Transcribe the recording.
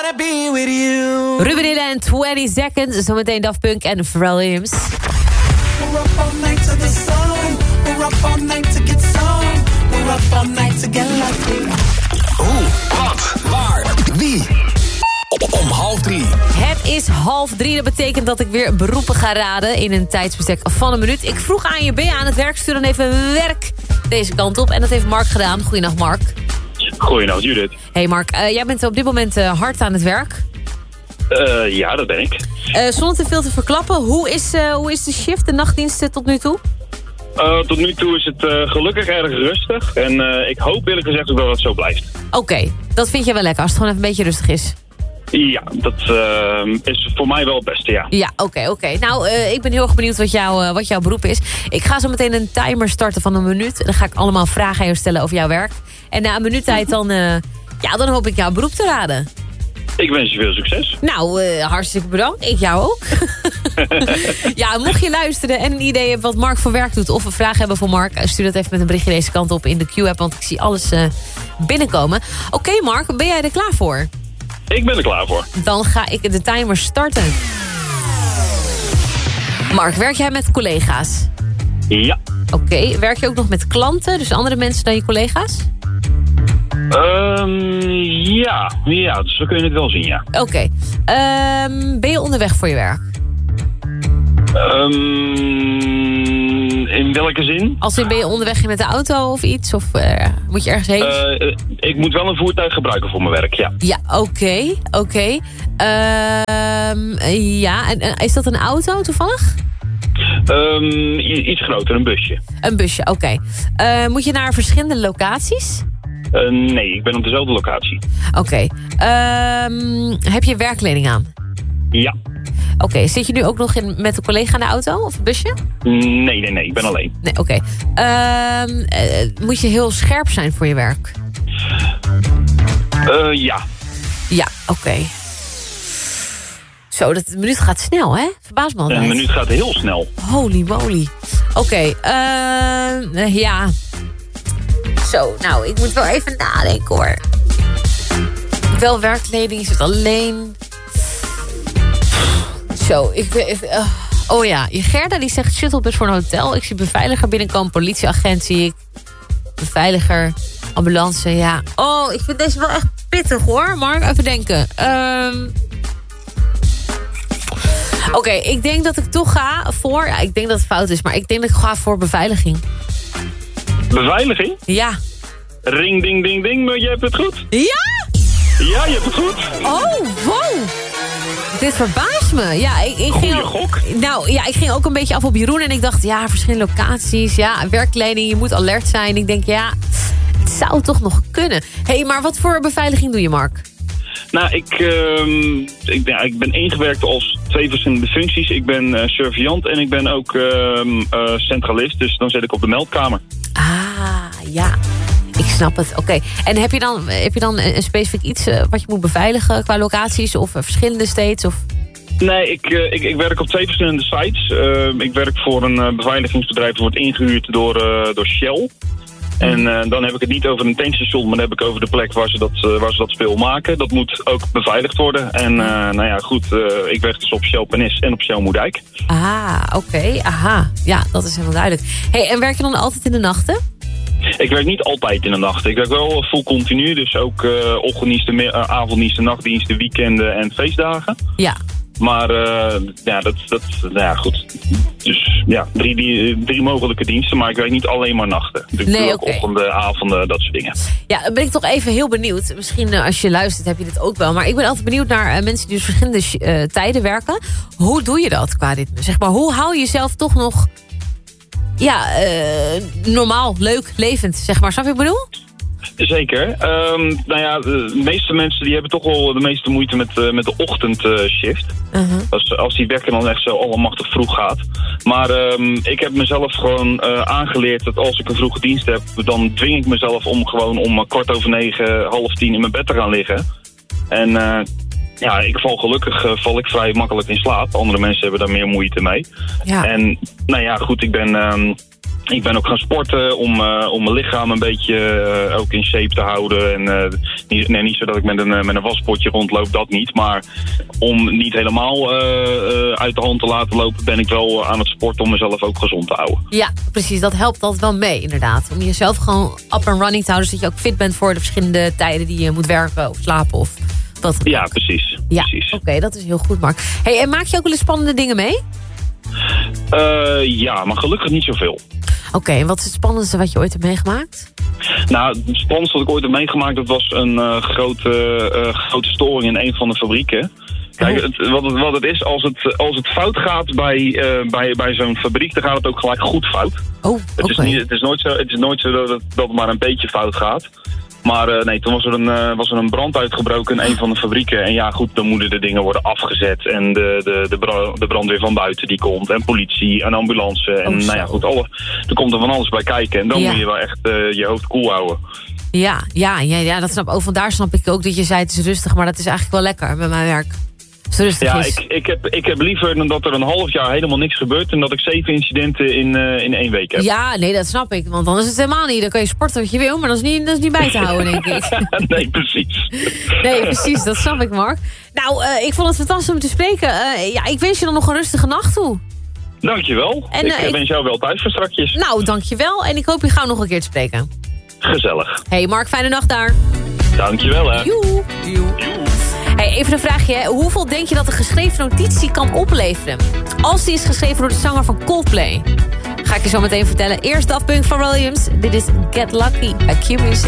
wanna be with you. Ruben Hille en 20 Seconds. Zometeen Daft Punk en Pharrell Williams. We're up all night to the sun. We're up all night to get some. We're up all night to get lucky. Hoe, wat, waar, wie? Om 2:30. Het is 2:30. Dat betekent dat ik weer beroepen ga raden in een tijdsbestek van een minuut. Ik vroeg aan je, ben je aan het werk? Stuur dan even werk deze kant op. En dat heeft Mark gedaan. Goeiedag, Mark. Goeiedag, Judith. Hey Mark, jij bent op dit moment hard aan het werk. Ja, dat ben ik. Zonder te veel te verklappen, hoe is de shift, de nachtdiensten tot nu toe? Tot nu toe is het gelukkig erg rustig. En ik hoop eerlijk gezegd ook dat het zo blijft. Oké, dat vind je wel lekker als het gewoon even een beetje rustig is. Ja, dat is voor mij wel het beste, ja. Ja, oké. Nou, ik ben heel erg benieuwd wat jouw beroep is. Ik ga zo meteen een timer starten van een minuut. Dan ga ik allemaal vragen aan jou stellen over jouw werk. En na een minuut tijd dan hoop ik jouw beroep te raden. Ik wens je veel succes. Nou, hartstikke bedankt. Ik jou ook. Ja, mocht je luisteren en een idee hebben wat Mark voor werk doet... of een vraag hebben voor Mark, stuur dat even met een berichtje deze kant op in de Q-app... want ik zie alles binnenkomen. Oké, Mark, ben jij er klaar voor? Ik ben er klaar voor. Dan ga ik de timer starten. Mark, werk jij met collega's? Ja. Oké, werk je ook nog met klanten, dus andere mensen dan je collega's? Ja, dus zo kun je het wel zien, ja. Oké. Ben je onderweg voor je werk? In welke zin? Als in, ben je onderweg met de auto of iets? Of moet je ergens heen? Ik moet wel een voertuig gebruiken voor mijn werk, ja. Ja, oké. Ja, en is dat een auto toevallig? Iets groter, een busje. Een busje, oké. Moet je naar verschillende locaties? Nee, ik ben op dezelfde locatie. Oké. Heb je werkkleding aan? Ja. Oké, zit je nu ook nog met een collega in de auto of een busje? Nee, ik ben alleen. Nee, oké. Moet je heel scherp zijn voor je werk? Ja. Ja, oké. Zo, de minuut gaat snel, hè? Verbaas me altijd. Een minuut gaat heel snel. Holy moly. Oké, ja. Zo, nou, ik moet wel even nadenken, hoor. Wel werkkleding, is het alleen... Zo, oh ja, Gerda die zegt shuttlebus voor een hotel. Ik zie beveiliger binnenkomen, politieagent zie ik. Beveiliger, ambulance, ja. Oh, ik vind deze wel echt pittig, hoor. Mark, even denken. Oké, ik denk dat ik toch ga voor... Ja, ik denk dat het fout is, maar ik denk dat ik ga voor beveiliging. Beveiliging? Ja. Ring, ding, ding, ding, maar je hebt het goed. Ja? Ja, je hebt het goed. Oh, wow. Dit verbaast me. Ja, ik ging Goeie gok. Nou, ja, ik ging ook een beetje af op Jeroen. En ik dacht, ja, verschillende locaties. Ja, werkkleding, je moet alert zijn. Ik denk, ja, het zou toch nog kunnen. Hé, maar wat voor beveiliging doe je, Mark? Nou, ik ben ingewerkt als 2 verschillende functies. Ik ben surveillant en ik ben ook centralist. Dus dan zit ik op de meldkamer. Ah, ja. Ik snap het, oké. En heb je dan een specifiek iets wat je moet beveiligen qua locaties of verschillende steeds? Of? Nee, ik werk op 2 verschillende sites. Ik werk voor een beveiligingsbedrijf dat wordt ingehuurd door Shell. En dan heb ik het niet over een tankstation, maar dan heb ik over de plek waar ze dat speel maken. Dat moet ook beveiligd worden. En nou ja, goed, ik werk dus op Shell Pernis en op Shell Moerdijk. Ah, oké, aha. Ja, dat is helemaal duidelijk. Hey, en werk je dan altijd in de nachten? Ik werk niet altijd in de nacht. Ik werk wel full continu, dus ook ochtenddiensten, avonddiensten, nachtdiensten, weekenden en feestdagen. Ja. Maar ja, goed. Dus ja, drie mogelijke diensten, maar ik werk niet alleen maar nachten. Ik doe ook ochtenden, avonden, dat soort dingen. Ja, dan ben ik toch even heel benieuwd. Misschien als je luistert heb je dit ook wel. Maar ik ben altijd benieuwd naar mensen die dus verschillende tijden werken. Hoe doe je dat qua ritme? Zeg maar, hoe hou je jezelf toch nog normaal, leuk, levend, zeg maar. Snap je wat ik bedoel? Zeker. Nou ja, de meeste mensen die hebben toch wel de meeste moeite met de ochtendshift. Als die wekker dan echt zo allemachtig vroeg gaat. Maar ik heb mezelf gewoon aangeleerd dat als ik een vroege dienst heb, dan dwing ik mezelf om gewoon om 9:15, 9:30 in mijn bed te gaan liggen. En ja, val ik vrij makkelijk in slaap. Andere mensen hebben daar meer moeite mee. Ja. En nou ja, goed, ik ben Ik ben ook gaan sporten om mijn lichaam een beetje ook in shape te houden. En niet zo dat ik met een waspotje rondloop, dat niet. Maar om niet helemaal uit de hand te laten lopen, ben ik wel aan het sporten om mezelf ook gezond te houden. Ja, precies. Dat helpt altijd wel mee, inderdaad. Om jezelf gewoon up and running te houden, zodat je ook fit bent voor de verschillende tijden die je moet werken of slapen of wat. Ja, precies. Ja, precies. Oké, dat is heel goed, Mark. Hey, en maak je ook wel eens spannende dingen mee? Ja, maar gelukkig niet zoveel. Oké, en wat is het spannendste wat je ooit hebt meegemaakt? Nou, het spannendste wat ik ooit heb meegemaakt, dat was een grote storing in een van de fabrieken. Kijk, wat het is, als het fout gaat bij zo'n fabriek, dan gaat het ook gelijk goed fout. Oh, oké. Het is nooit zo dat het maar een beetje fout gaat. Maar nee, toen was er een brand uitgebroken in een van de fabrieken. En ja, goed, dan moeten de dingen worden afgezet. En de brandweer van buiten die komt. En politie en ambulance. En nou ja, goed, er komt er van alles bij kijken. En dan moet je wel echt je hoofd koel houden. Ja, dat snap ik. Vandaar snap ik ook dat je zei het is rustig. Maar dat is eigenlijk wel lekker met mijn werk. Ja, ik heb liever dan dat er een half jaar helemaal niks gebeurt... en dat ik 7 incidenten in 1 week heb. Ja, nee, dat snap ik. Want dan is het helemaal niet. Dan kan je sporten wat je wil, maar dat is niet bij te houden, denk ik. Nee, precies. Nee, precies. Dat snap ik, Mark. Nou, ik vond het fantastisch om te spreken. Ik wens je dan nog een rustige nacht toe. Dankjewel. En ik wens jou wel thuis voor strakjes. Nou, dankjewel. En ik hoop je gauw nog een keer te spreken. Gezellig. Hey, Mark, fijne nacht daar. Dankjewel, hè. Joe. Hey, even een vraagje. Hè. Hoeveel denk je dat een geschreven notitie kan opleveren? Als die is geschreven door de zanger van Coldplay. Ga ik je zo meteen vertellen. Eerst Daft Punk van Williams. Dit is Get Lucky bij Q-Music.